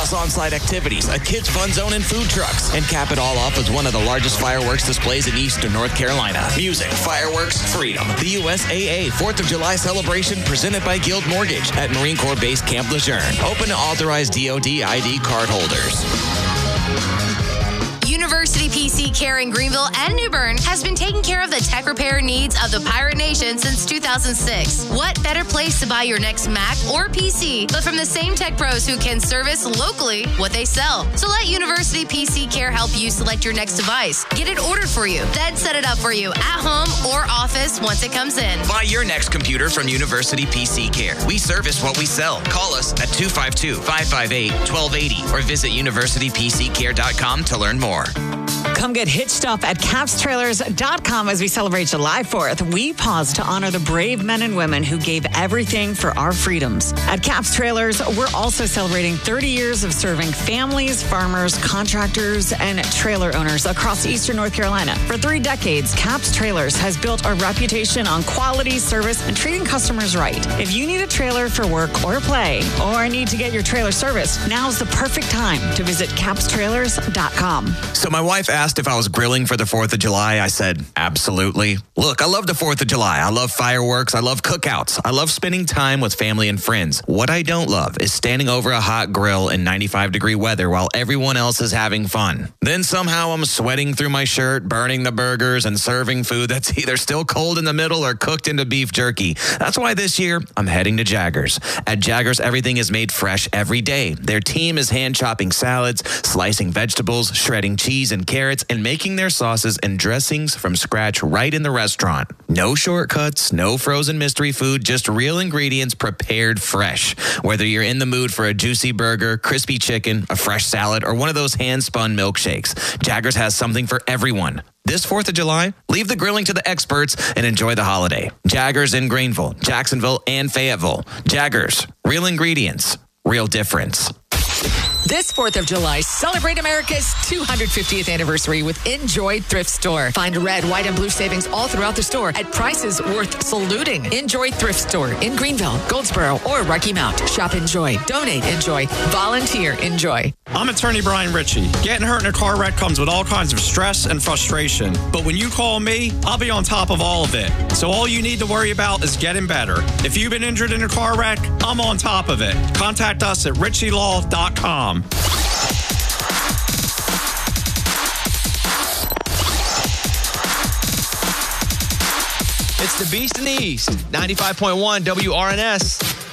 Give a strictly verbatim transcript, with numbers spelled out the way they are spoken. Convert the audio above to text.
plus on-site activities, a kids fun zone, and food trucks. And cap it all off with one of the largest fireworks displays in eastern North Carolina. Music, fireworks, freedom. The U S A A fourth of July celebration presented by Guild Mortgage at Marine Corps Base Camp Lejeune. Open to authorized D O D I D card holders. University P C Care in Greenville and New Bern has been taking care of the tech repair needs of the Pirate Nation since two thousand six. What better place to buy your next Mac or P C but from the same tech pros who can service locally what they sell? So let University P C Care help you select your next device. Get it ordered for you, then set it up for you at home or office once it comes in. Buy your next computer from University P C Care. We service what we sell. Call us at two five two, five five eight, one two eight zero or visit university p c care dot com to learn more. Come get hitched up at caps trailers dot com as we celebrate July fourth. We pause to honor the brave men and women who gave everything for our freedoms. At Caps Trailers, we're also celebrating thirty years of serving families, farmers, contractors, and trailer owners across eastern North Carolina. For three decades, Caps Trailers has built a reputation on quality, service, and treating customers right. If you need a trailer for work or play, or need to get your trailer serviced, now's the perfect time to visit caps trailers dot com. So my wife asked if I was grilling for the fourth of July. I said, absolutely. Look, I love the fourth of July. I love fireworks. I love cookouts. I love spending time with family and friends. What I don't love is standing over a hot grill in ninety-five degree weather while everyone else is having fun. Then somehow I'm sweating through my shirt, burning the burgers, and serving food that's either still cold in the middle or cooked into beef jerky. That's why this year I'm heading to Jaggers. At Jaggers, everything is made fresh every day. Their team is hand chopping salads, slicing vegetables, shredding cheese and carrots, and making their sauces and dressings from scratch right in the restaurant. No shortcuts, no frozen mystery food, just real ingredients prepared fresh. Whether you're in the mood for a juicy burger, crispy chicken, a fresh salad, or one of those hand-spun milkshakes, Jaggers has something for everyone. This fourth of July, leave the grilling to the experts and enjoy the holiday. Jaggers in Greenville, Jacksonville, and Fayetteville. Jaggers, real ingredients, real difference. This fourth of July, celebrate America's two hundred fiftieth anniversary with Enjoy Thrift Store. Find red, white, and blue savings all throughout the store at prices worth saluting. Enjoy Thrift Store in Greenville, Goldsboro, or Rocky Mount. Shop Enjoy, donate Enjoy, volunteer Enjoy. I'm attorney Brian Ritchie. Getting hurt in a car wreck comes with all kinds of stress and frustration. But when you call me, I'll be on top of all of it. So all you need to worry about is getting better. If you've been injured in a car wreck, I'm on top of it. Contact us at ritchie law dot com. It's the Beast in the East, ninety-five point one W R N S.